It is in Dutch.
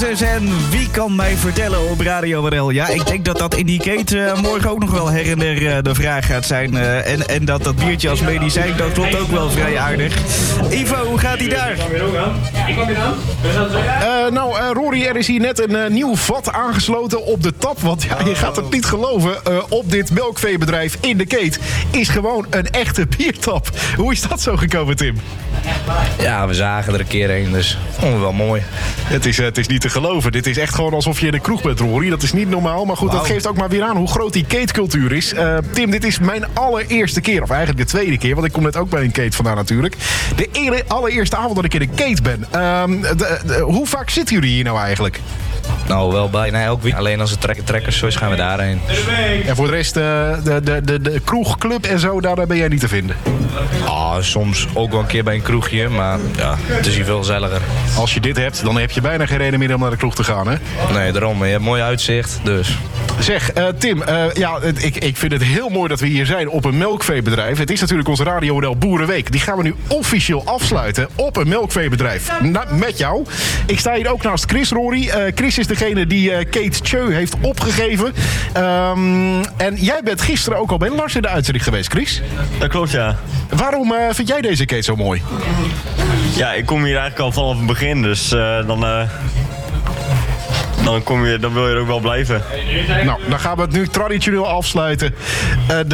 Jezus, en wie kan mij vertellen op Radio RL? Ja, ik denk dat in die kate morgen ook nog wel her en der de vraag gaat zijn. En dat biertje als medicijn, dat klopt ook wel vrij aardig. Ivo, hoe gaat hij daar? Ik kwam weer aan. Rory, er is hier net een nieuw vat aangesloten op de tap. Want ja, je gaat het niet geloven. Op dit melkveebedrijf in de Keet is gewoon een echte biertap. Hoe is dat zo gekomen, Tim? Ja, we zagen er een keer heen, dus vonden we wel mooi. Het is niet te geloven. Dit is echt gewoon alsof je in de kroeg bent, Rory. Dat is niet normaal. Maar goed, Dat geeft ook maar weer aan hoe groot die Keetcultuur is. Tim, dit is mijn allereerste keer. Of eigenlijk de tweede keer, want ik kom net ook bij een Keet vandaan natuurlijk. De allereerste avond dat ik in een Keet ben. Hoe vaak zitten jullie hier nou eigenlijk? Nou, wel bijna elk week. Alleen als het trekkers zo is, gaan we daarheen. En voor de rest, de kroegclub en zo, daar ben jij niet te vinden? Soms ook wel een keer bij een kroegje, maar ja, het is hier veel gezelliger. Als je dit hebt, dan heb je bijna geen reden meer om naar de kroeg te gaan, hè? Nee, daarom. Je hebt mooi uitzicht, dus... Zeg, Tim, ik vind het heel mooi dat we hier zijn op een melkveebedrijf. Het is natuurlijk onze Radio RL Boerenweek. Die gaan we nu officieel afsluiten op een melkveebedrijf. Met jou. Ik sta hier ook naast Chris, Rory. Chris is degene die Kate Tjeu heeft opgegeven. En jij bent gisteren ook al bij Lars in de uitzending geweest, Chris. Dat klopt, ja. Waarom vind jij deze Kate zo mooi? Ja, ik kom hier eigenlijk al vanaf het begin, dus dan wil je er ook wel blijven. Nou, dan gaan we het nu traditioneel afsluiten.